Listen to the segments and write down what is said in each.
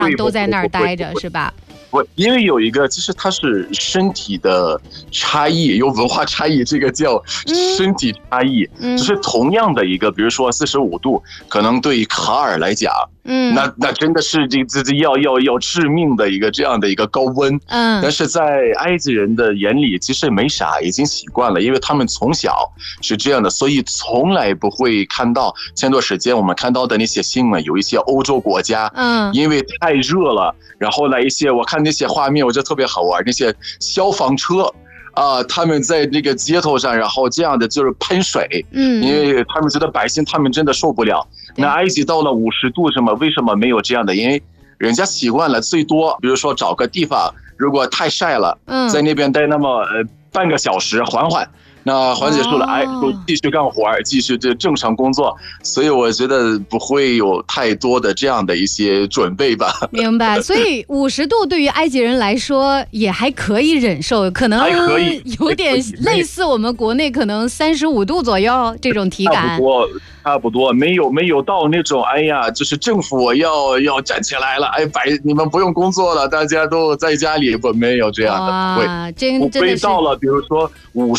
都在那儿待着，是吧？ 因为有一个，其实它是身体的差异，有文化差异，这个叫身体差异。就是同样的一个，比如说45度，可能对于卡尔来讲，那真的是这要致命的一个这样的一个高温。但是在埃及人的眼里，其实没啥，已经习惯了，因为他们从小是这样的，所以从来不会看到前段时间我们看到的那些新闻，有一些欧洲国家，因为太热了，然后来一些我看那些画面，我觉得特别好玩，那些消防车。他们在那个街头上，然后这样的就是喷水，因为他们觉得百姓他们真的受不了。那埃及到了50度为什么没有这样的？因为人家习惯了，最多比如说找个地方，如果太晒了，在那边待那么半个小时，缓缓。那缓解束了，就继续干活，继续这正常工作，所以我觉得不会有太多的这样的一些准备吧。 明白，所以50度对于埃及人来说也还可以忍受，可能有点类似我们国内可能35度左右这种体感。 差不多，没有到那种就是政府要站起来了，你们不用工作了，大家都在家里，没有这样的，不会到了比如说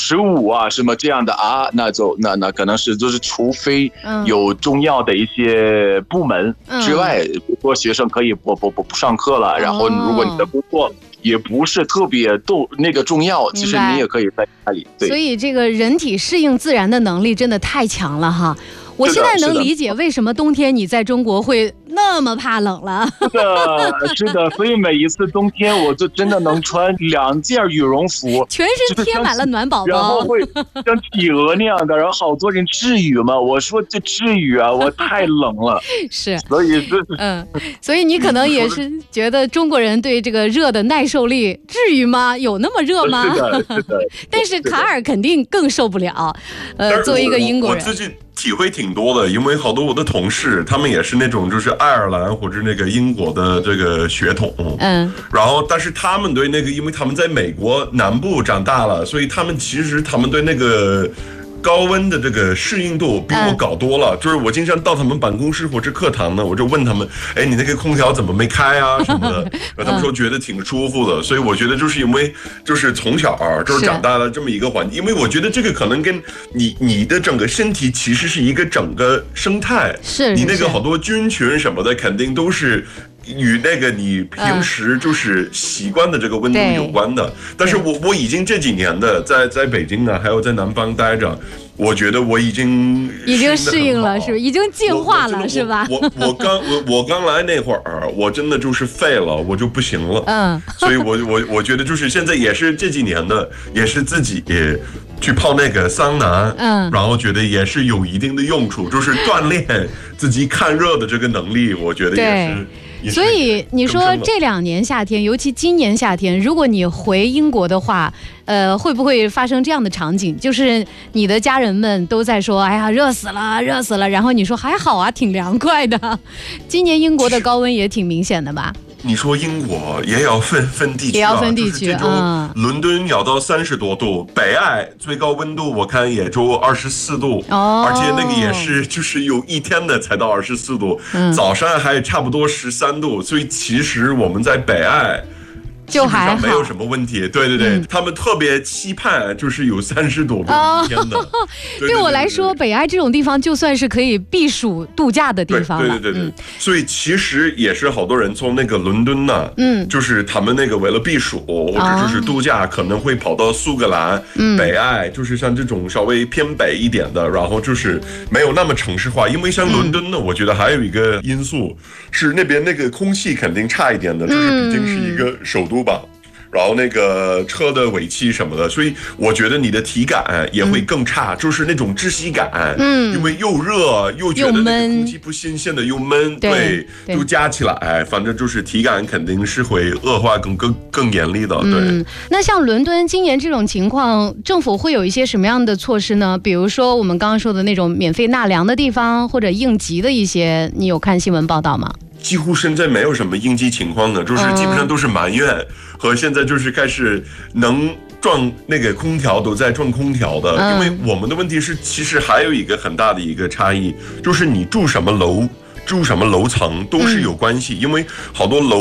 55什么这样的那可能是就是除非有重要的一些部门之外，比如说学生可以不上课了，然后如果你的工作也不是特别那个重要，其实你也可以在家里。对， 所以这个人体适应自然的能力真的太强了哈。我现在能理解为什么冬天你在中国会那么怕冷了。 是的，所以每一次冬天我就真的能穿2件羽绒服， 全身贴满了暖宝宝， 然后会像企鹅那样的，然后好多人至于吗？我说这至于啊，我太冷了。 是， 所以所以你可能也是觉得中国人对这个热的耐受力至于吗？有那么热吗？ 是的。 但是卡尔肯定更受不了。作为一个英国人， 我最近体会挺多的，因为好多我的同事，他们也是那种就是爱尔兰或者那个英国的这个血统，然后但是他们对那个，因为他们在美国南部长大了，所以他们对那个高温的这个适应度比我高多了。就是我经常到他们办公室或者课堂呢，我就问他们，你那个空调怎么没开啊什么的，然后他们说觉得挺舒服的。所以我觉得就是因为就是从小就是长大了这么一个环境，因为我觉得这个可能跟你的整个身体其实是一个整个生态，你那个好多菌群什么的肯定都是与那个你平时就是习惯的这个温度有关的。但是我已经这几年的在北京呢，还有在南方待着，我觉得我已经适应了，是吧？已经进化了，是吧？ 我刚来那会儿，我真的就是废了，我就不行了。所以我觉得就是现在也是这几年的，也是自己去泡那个桑拿，然后觉得也是有一定的用处，就是锻炼自己看热的这个能力，我觉得也是。 所以你说这2年夏天，尤其今年夏天，如果你回英国的话，会不会发生这样的场景？就是你的家人们都在说，哎呀，热死了，热死了，然后你说还好啊，挺凉快的。今年英国的高温也挺明显的吧？ 你说英国也要分地区， 也要分地区啊。伦敦要到30多度，北爱最高温度我看也就24度，而且那个也是就是有一天的才到24度，早上还差不多13度，所以其实我们在北爱就还好， 没有什么问题。对，他们特别期盼就是有30度一天的。 对我来说，北爱这种地方就算是可以避暑度假的地方了。 对。所以其实也是好多人从那个伦敦呢，就是他们那个为了避暑或者就是度假，可能会跑到苏格兰、北爱，就是像这种稍微偏北一点的，然后就是没有那么城市化。因为像伦敦呢，我觉得还有一个因素是那边那个空气肯定差一点的，就是毕竟是一个首都吧。然后那个车的尾气什么的，所以我觉得你的体感也会更差，就是那种窒息感，因为又热又觉得那个空气不新鲜的又闷，对，都加起来，反正就是体感肯定是会恶化更严厉的，对。 那像伦敦今年这种情况，政府会有一些什么样的措施呢？比如说我们刚刚说的那种免费纳凉的地方，或者应急的一些，你有看新闻报道吗？ 几乎现在没有什么应急情况的，就是基本上都是埋怨和现在就是开始能装那个空调都在装空调的，因为我们的问题是其实还有一个很大的一个差异，就是你住什么楼住什么楼层都是有关系，因为好多楼